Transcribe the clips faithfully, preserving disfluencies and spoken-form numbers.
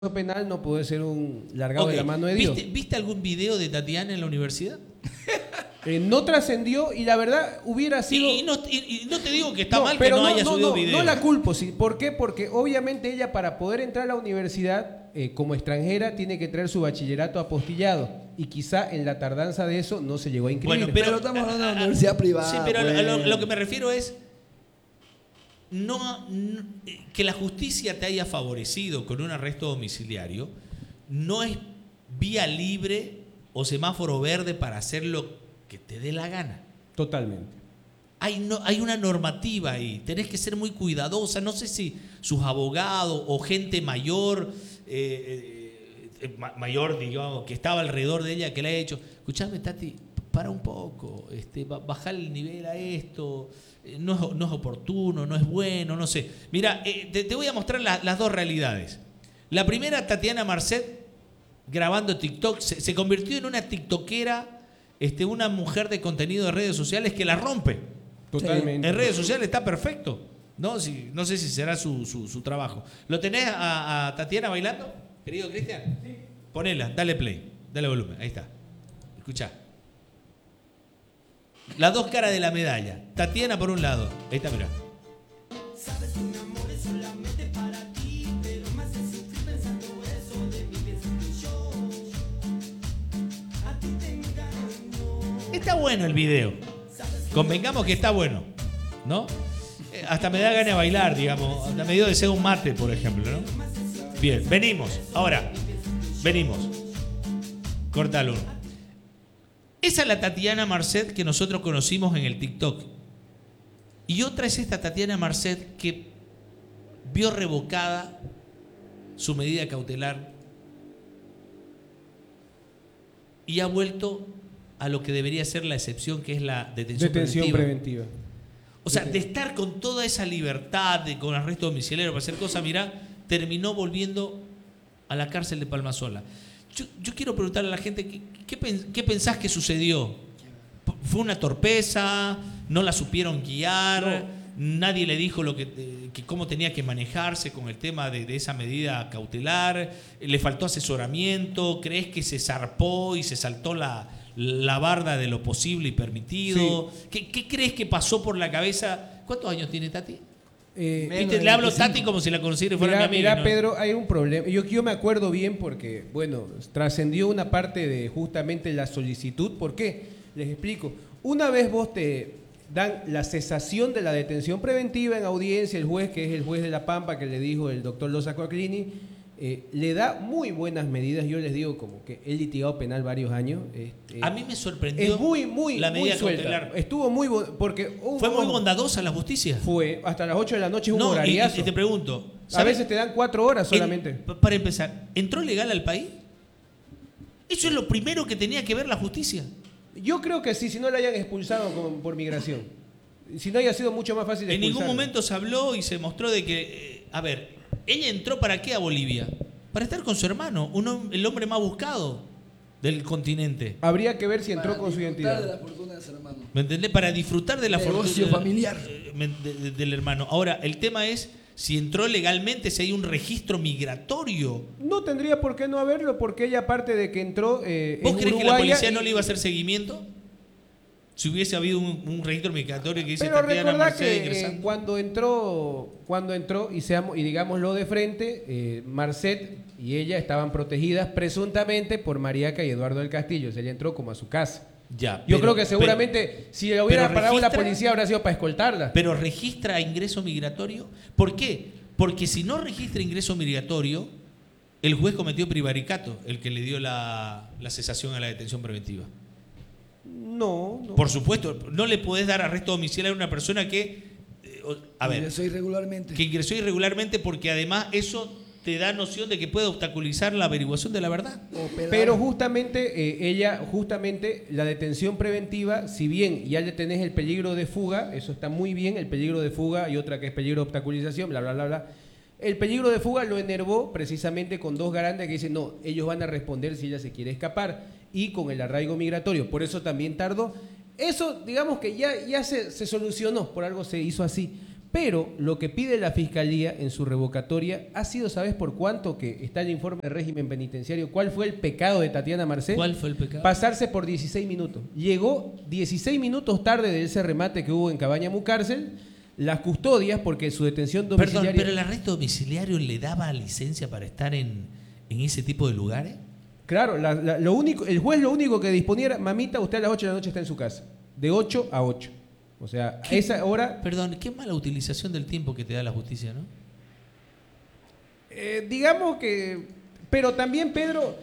penal no puede ser un largado Okay. de la mano de Dios. ¿Viste, ¿Viste algún video de Tatiana en la universidad? Eh, no trascendió y la verdad hubiera sido... Y, y, no, y, y no te digo que está no, mal que pero no, no haya no, subido no, video. No la culpo, ¿sí? ¿Por qué? Porque obviamente ella para poder entrar a la universidad eh, como extranjera tiene que traer su bachillerato apostillado y quizá en la tardanza de eso no se llegó a inscribir. Bueno, pero, Pero estamos hablando de una universidad privada. Sí, pero pues. a lo, a lo que me refiero es no, no, que la justicia te haya favorecido con un arresto domiciliario no es vía libre o semáforo verde para hacer lo que te dé la gana. Totalmente. Hay, no, hay una normativa ahí, tenés que ser muy cuidadosa. No sé si sus abogados o gente mayor, eh, eh, mayor, digamos, que estaba alrededor de ella, que le haya dicho, escuchame, Tati, para un poco, este, bajar el nivel a esto, eh, no, es, no es oportuno, no es bueno, no sé. Mira, eh, te, te voy a mostrar la, las dos realidades. La primera, Tatiana Marcet, grabando TikTok, se, se convirtió en una tiktokera, este, una mujer de contenido de redes sociales que la rompe. Totalmente. En redes sociales está perfecto. No, si, no sé si será su, su, su trabajo. ¿Lo tenés a, a Tatiana bailando, querido Cristian? Sí. Ponela, dale play, dale volumen, ahí está. Escuchá. Las dos caras de la medalla. Tatiana por un lado, ahí está, mirá. Sabes que mi amor es solamente para ti, pero me hace sufrir pensando eso de mi yo. A ti te engaño. Está bueno el video. Convengamos que está bueno, ¿no? Eh, hasta me da ganas de bailar, digamos. Hasta me dio de ser un mate, por ejemplo, ¿no? Bien, venimos. Ahora, venimos. Cortalo. Esa es la Tatiana Marcet que nosotros conocimos en el TikTok. Y otra es esta Tatiana Marcet que vio revocada su medida cautelar y ha vuelto a lo que debería ser la excepción, que es la detención, Detención preventiva. preventiva. O sea, de estar con toda esa libertad, de, con arresto domiciliario para hacer cosas, mirá, terminó volviendo a la cárcel de Palmasola. Yo, yo quiero preguntarle a la gente, ¿qué, qué, qué pensás que sucedió? ¿Fue una torpeza? ¿No la supieron guiar? No. ¿Nadie le dijo lo que, que cómo tenía que manejarse con el tema de, de esa medida cautelar? ¿Le faltó asesoramiento? ¿Crees que se zarpó y se saltó la, la barda de lo posible y permitido? Sí. ¿Qué, ¿Qué crees que pasó por la cabeza? ¿Cuántos años tiene Tati? Eh, ¿Viste? Le hablo a Tati como si la conociera fuera mirá, mi amiga. Mira, ¿no? Pedro, hay un problema. Yo, yo me acuerdo bien porque, bueno, trascendió una parte de justamente la solicitud. ¿Por qué? Les explico. Una vez vos te dan la cesación de la detención preventiva en audiencia, el juez, que es el juez de La Pampa, que le dijo el doctor Loza Coaclini, eh, le da muy buenas medidas. Yo les digo como que he litigado penal varios años. Este, a mí me sorprendió es muy, muy, la medida muy suelta. cautelar. Estuvo muy porque hubo, fue muy bondadosa la justicia. Fue hasta las ocho de la noche, un no, horariazo. Y, y te pregunto, a veces te dan cuatro horas solamente. En, para empezar, ¿entró legal al país? Eso es lo primero que tenía que ver la justicia. Yo creo que sí, si no la hayan expulsado con, por migración. Si no haya sido mucho más fácil de En ningún momento se habló y se mostró de que, eh, a ver, ella entró ¿para qué a Bolivia? Para estar con su hermano, uno, el hombre más buscado del continente. Habría que ver si entró para con su identidad. De la fortuna de su hermano. ¿Me entendés? Para disfrutar de la negocio fortuna familiar de, de, de, del hermano. Ahora, el tema es si entró legalmente, si hay un registro migratorio. No tendría por qué no haberlo, porque ella, aparte de que entró. Eh, ¿Vos crees que la policía y... no le iba a hacer seguimiento? Si hubiese habido un, un registro migratorio que dice Pero Tatiana recordá Marcet que ingresando. eh, cuando entró, cuando entró y, seamos, y digámoslo de frente, eh, Marcet y ella estaban protegidas presuntamente por Mariaca y Eduardo del Castillo. O sea, ella entró como a su casa. Ya, Yo pero, creo que seguramente pero, si la hubiera parado registra, la policía habría sido para escoltarla. Pero registra ingreso migratorio. ¿Por qué? Porque si no registra ingreso migratorio, el juez cometió prevaricato, el que le dio la, la cesación a la detención preventiva. No, no. Por supuesto, no le podés dar arresto domiciliario a una persona que, eh, a ver, ingresó irregularmente. Que ingresó irregularmente, porque además eso te da noción de que puede obstaculizar la averiguación de la verdad. Pero justamente eh, ella, justamente la detención preventiva, si bien ya le tenés el peligro de fuga, eso está muy bien, el peligro de fuga y otra que es peligro de obstaculización, bla, bla, bla, bla. El peligro de fuga lo enervó precisamente con dos garantes que dicen, no, ellos van a responder si ella se quiere escapar, y con el arraigo migratorio. Por eso también tardó. Eso, digamos que ya, ya se, se solucionó, por algo se hizo así. Pero lo que pide la Fiscalía en su revocatoria ha sido, ¿sabes por cuánto? Que está el informe de régimen penitenciario. ¿Cuál fue el pecado de Tatiana Marcet? ¿Cuál fue el pecado? Pasarse por dieciséis minutos. Llegó dieciséis minutos tarde de ese remate que hubo en Cabañamu Cárcel, las custodias, porque su detención domiciliaria... Perdón, ¿pero el arresto domiciliario le daba licencia para estar en, en ese tipo de lugares? Claro, la, la, lo único, el juez lo único que disponía era, mamita, usted a las ocho de la noche está en su casa. De ocho a ocho. O sea, a esa hora... Perdón, qué mala utilización del tiempo que te da la justicia, ¿no? Eh, digamos que... Pero también, Pedro,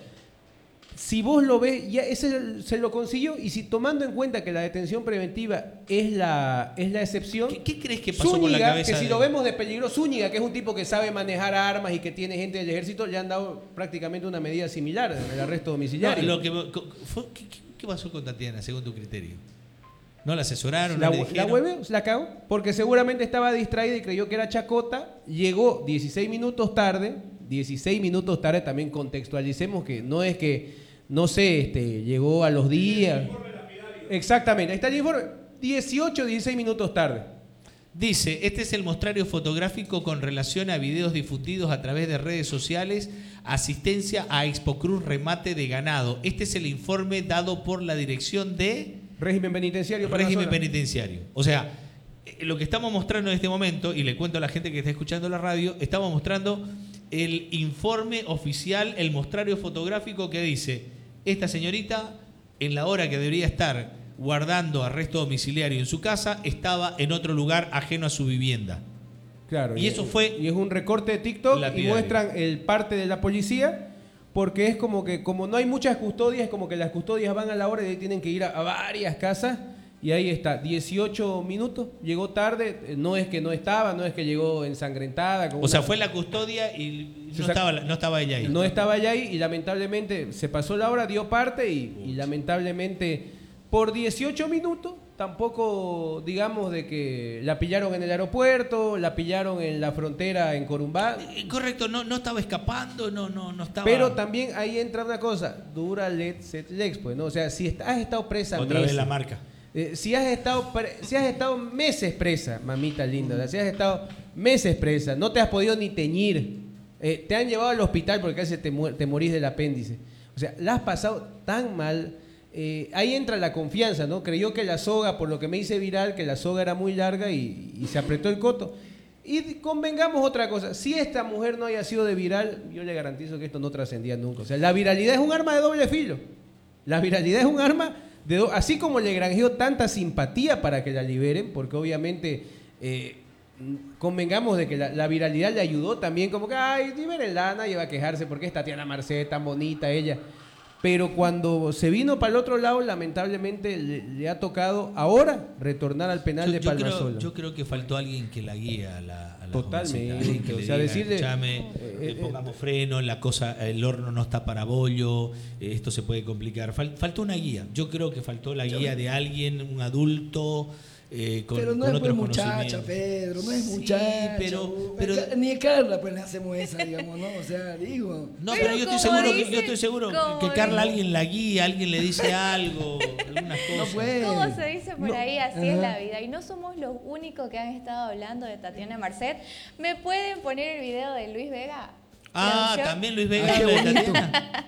si vos lo ves, ya ese se lo consiguió, y si tomando en cuenta que la detención preventiva es la, es la excepción... ¿Qué, qué crees que pasó Zúñiga, por la cabeza? que si de... lo vemos de peligro, Zúñiga, que es un tipo que sabe manejar armas y que tiene gente del ejército, le han dado prácticamente una medida similar, el arresto domiciliario. No, lo que, fue, ¿qué, qué pasó con Tatiana, según tu criterio? ¿No la asesoraron? La, ¿No le la dijeron? hueve, la cagó, porque seguramente estaba distraída y creyó que era chacota, llegó dieciséis minutos tarde, dieciséis minutos tarde, también contextualicemos que no es que, no sé, este, llegó a los días. Exactamente, ahí está el informe, dieciocho, dieciséis minutos tarde. Dice, este es el mostrario fotográfico con relación a videos difundidos a través de redes sociales, asistencia a Expo Cruz Remate de Ganado. Este es el informe dado por la dirección de... Régimen penitenciario para régimen la zona. penitenciario. O sea, lo que estamos mostrando en este momento, y le cuento a la gente que está escuchando la radio, estamos mostrando el informe oficial, el mostrario fotográfico que dice, esta señorita, en la hora que debería estar guardando arresto domiciliario en su casa, estaba en otro lugar ajeno a su vivienda. Claro. Y eso fue Y es un recorte de TikTok y lapidario. muestran el parte de la policía, porque es como que, como no hay muchas custodias, es como que las custodias van a la hora y tienen que ir a, a varias casas, y ahí está, dieciocho minutos, llegó tarde, no es que no estaba, no es que llegó ensangrentada. Con O sea, una- fue la custodia y Se no sac- estaba, no estaba ella ahí. No estaba allá ahí y lamentablemente se pasó la hora, dio parte y, y lamentablemente por dieciocho minutos, tampoco digamos de que la pillaron en el aeropuerto, la pillaron en la frontera en Corumbá. Eh, Correcto, no, no estaba escapando, no, no, no estaba... Pero también ahí entra una cosa, dura let set lex, pues, ¿no? O sea, si est- has estado presa Otra vez meses, la marca. eh, si has estado pre- si has estado meses presa, mamita linda, o sea, si has estado meses presa, no te has podido ni teñir, eh, te han llevado al hospital porque casi te, mu- te morís del apéndice. O sea, la has pasado tan mal. Eh, ahí entra la confianza, ¿no? Creyó que la soga, por lo que me hice viral, que la soga era muy larga y, y se apretó el coto. Y convengamos otra cosa, si esta mujer no haya sido de viral, yo le garantizo que esto no trascendía nunca. O sea, la viralidad es un arma de doble filo. La viralidad es un arma de do- así como le granjeó tanta simpatía para que la liberen, porque obviamente eh, convengamos de que la, la viralidad le ayudó también, como que, ay, libérenla, nadie va a quejarse, porque es Tatiana Marcet, tan bonita ella. Pero cuando se vino para el otro lado, lamentablemente le, le ha tocado ahora retornar al penal Yo, de yo Palmasola. creo, yo creo que faltó alguien que la guíe a la, a la Totalmente, jovencita, alguien que o le sea, diga, decirle, "Escuchame, eh, eh, eh, pongamos freno, la cosa, el horno no está para bollo, eh, esto se puede complicar". Fal- faltó una guía. Yo creo que faltó la guía de alguien, un adulto, eh, con, Pero no con es pues otros muchacha, conocimientos. Pedro, no es Sí, muchacha. pero- A pero- Ca- ni a Carla pues le hacemos esa, digamos, ¿no? O sea, digo. No, Pero pero yo estoy como seguro, que, dice- yo estoy seguro como que Carla dice- alguien la guía, alguien le dice algo, algunas cosas. No puede. ¿Cómo se dice por No. ahí? Así Ajá. es la vida. Y no somos los únicos que han estado hablando de Tatiana Marcet. ¿Me pueden poner el video de Luis Vega? Ah, ¿Producción? también Luis Vega Ah, qué habla de bonito. Tatiana.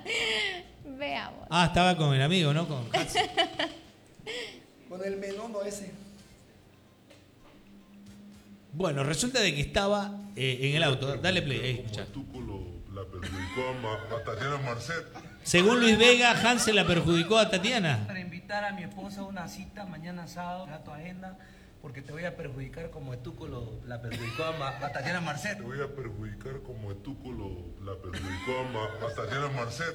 Veamos. Ah, estaba con el amigo, ¿no? Con Hudson. Con el menono ese. Bueno, resulta de que estaba eh, en el auto. Dale play, ahí, escucha. Túculo la perjudicó a, Ma- a Tatiana Marcet. Según Luis Vega, Hansel la perjudicó a Tatiana. Para invitar a mi esposa a una cita mañana sábado, a tu agenda, porque te voy a perjudicar como Etúculo la perjudicó a, Ma- a Tatiana Marcet. Te voy a perjudicar como Túculo la perjudicó a, Ma- a Tatiana Marcet.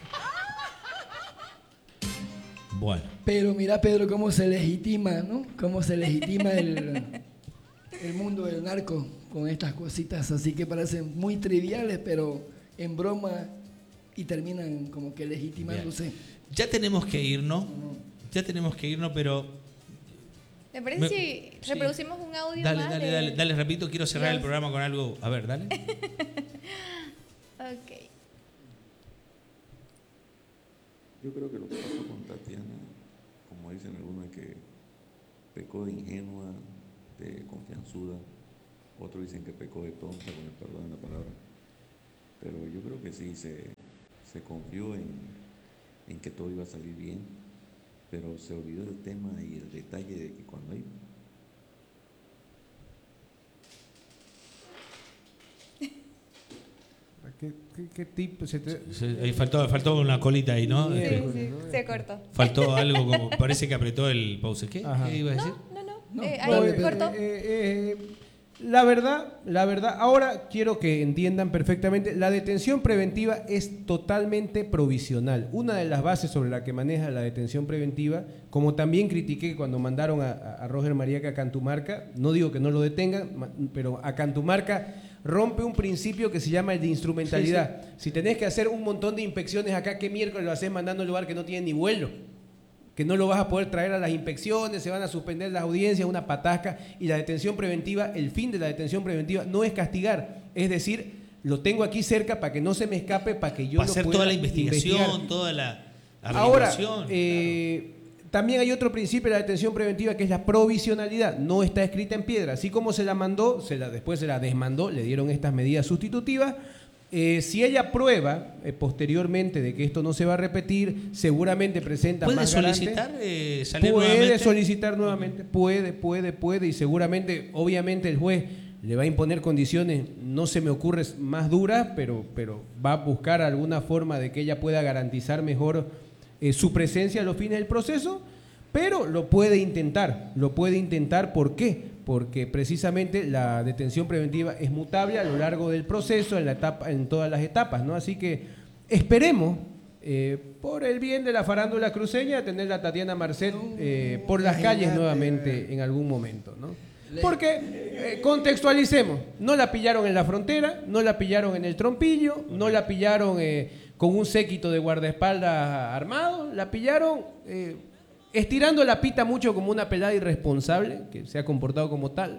Bueno. Pero mira, Pedro, cómo se legitima, ¿no? Cómo se legitima el, el mundo del narco con estas cositas así que parecen muy triviales, pero en broma y terminan como que legitimándose. Ya tenemos que irnos. Ya tenemos que irnos, pero. ¿Te parece Me- si sí. reproducimos un audio Dale, más? dale, de- dale, dale, repito, quiero cerrar el Los- programa con algo. A ver, dale. Ok. Yo creo que lo que pasó con Tatiana, como dicen algunos, es que pecó de ingenua, de confianzuda, otros dicen que pecó de tonta, con el perdón de la palabra. Pero yo creo que sí, se, se confió en, en que todo iba a salir bien, pero se olvidó el tema y el detalle de que cuando hay... ¿Qué, qué, qué tipo? Se te... Se- ahí faltó, faltó una colita ahí, ¿no? Sí, Este, sí, se cortó. faltó algo como, parece que apretó el pause. ¿Qué? Ajá. ¿Qué iba a decir? No, no, No, eh, no, ahí eh, cortó. Eh, eh, la verdad, la verdad, ahora quiero que entiendan perfectamente, la detención preventiva es totalmente provisional. Una de las bases sobre la que maneja la detención preventiva, como también critiqué cuando mandaron a, a Roger Mariaca a Cantumarca, no digo que no lo detengan, ma- pero a Cantumarca rompe un principio que se llama el de instrumentalidad. Si tenés que hacer un montón de inspecciones acá, ¿qué miércoles lo haces mandando a un lugar que no tiene ni vuelo? Que no lo vas a poder traer a las inspecciones, se van a suspender las audiencias, una patasca. Y la detención preventiva, el fin de la detención preventiva no es castigar, es decir, lo tengo aquí cerca para que no se me escape, para que yo Para lo hacer pueda toda la investigación, investigar. toda la Ahora, averiguación. eh, también hay otro principio de la detención preventiva que es la provisionalidad, no está escrita en piedra, así como se la mandó, se la, después se la desmandó, le dieron estas medidas sustitutivas. Eh, si ella prueba eh, posteriormente de que esto no se va a repetir, seguramente presenta ¿Puede más garantes. solicitar eh, salir Puede nuevamente? solicitar nuevamente, puede, puede, puede, y seguramente, obviamente el juez le va a imponer condiciones, no se me ocurre más duras, pero, pero va a buscar alguna forma de que ella pueda garantizar mejor eh, su presencia a los fines del proceso, pero lo puede intentar, lo puede intentar, ¿por qué? Porque precisamente la detención preventiva es mutable a lo largo del proceso, en, la etapa, en todas las etapas, ¿no? Así que esperemos, eh, por el bien de la farándula cruceña, tener a Tatiana Marcet eh, por las calles nuevamente en algún momento, ¿no? Porque, eh, contextualicemos, no la pillaron en la frontera, no la pillaron en el Trompillo, no la pillaron eh, con un séquito de guardaespaldas armado, la pillaron eh, estirando la pita mucho como una pelada irresponsable, que se ha comportado como tal,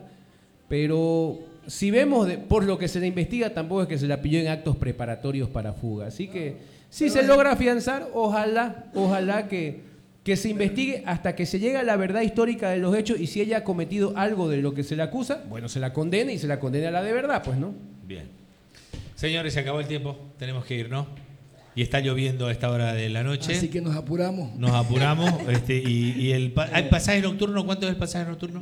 pero si vemos de- por lo que se le investiga, tampoco es que se la pilló en actos preparatorios para fuga. Así que si se logra afianzar, ojalá, ojalá que, que se investigue hasta que se llegue a la verdad histórica de los hechos, y si ella ha cometido algo de lo que se le acusa, bueno, se la condene y se la condene a la de verdad, pues, ¿no? Bien. Señores, se acabó el tiempo. Tenemos que ir, ¿no? Y está lloviendo a esta hora de la noche. Así que nos apuramos. Nos apuramos. este, y, y el pa- ¿Hay pasaje nocturno? ¿Cuánto es el pasaje nocturno?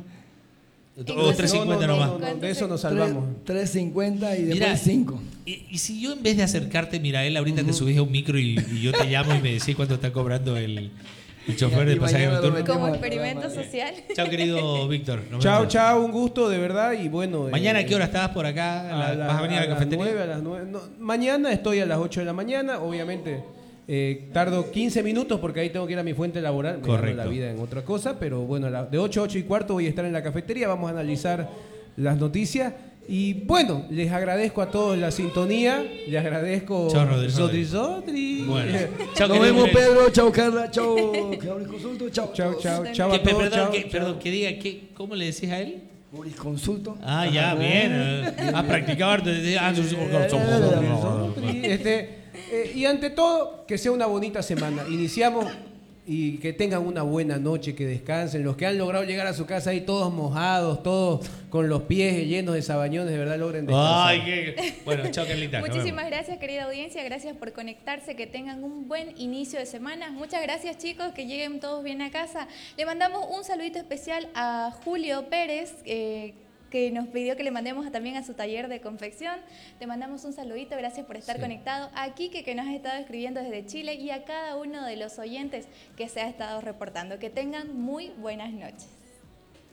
O tres cincuenta no, no, nomás. no, no, de eso nos salvamos. tres cincuenta y Mirá, después cinco. Y, y si yo en vez de acercarte, mira, él ahorita te subís a un micro y, y yo te llamo y me decís cuánto está cobrando el, el chofer Y de pasaje mañana lo nocturno. metemos Como al experimento programa. social. Chao, querido Víctor. Nos Chao, vemos. chao, un gusto, de verdad, y bueno. Mañana, eh, ¿a qué hora estás por acá? A ¿La- la- ¿Vas a venir a la las cafetería? nueve, a las nueve. No, mañana estoy a las ocho de la mañana, obviamente eh, tardo quince minutos porque ahí tengo que ir a mi fuente laboral, me gano Correcto. la vida en otra cosa, pero bueno, la- de ocho a ocho y cuarto voy a estar en la cafetería, vamos a analizar las noticias. Y bueno, les agradezco a todos la sintonía, les agradezco Chao, Rodri, Sodri Rodri. Sodri. Bueno. Chao, Nos querido vemos, Miguel. Pedro. Chao, Carla. Chao, Jurisconsulto. Chao. Chao, chao, chao Que- a todos. perdón, chao, que, chao. perdón, que diga, ¿qué, ¿cómo le decís a él? Jurisconsulto. Ah, ya, bien. eh. Ah, practicaba arte de- ah, Sodri, este, eh, y ante todo, que sea una bonita semana. Iniciamos y que tengan una buena noche, que descansen. Los que han logrado llegar a su casa ahí todos mojados, todos con los pies llenos de sabañones, de verdad logren descansar. Ay, qué. Bueno, chao, Carlita. nos Muchísimas vemos. gracias, querida audiencia. Gracias por conectarse. Que tengan un buen inicio de semana. Muchas gracias, chicos. Que lleguen todos bien a casa. Le mandamos un saludito especial a Julio Pérez, eh, que nos pidió que le mandemos también a su taller de confección. Te mandamos un saludito. Gracias por estar Sí. conectado. A Quique, que nos ha estado escribiendo desde Chile, y a cada uno de los oyentes que se ha estado reportando. Que tengan muy buenas noches.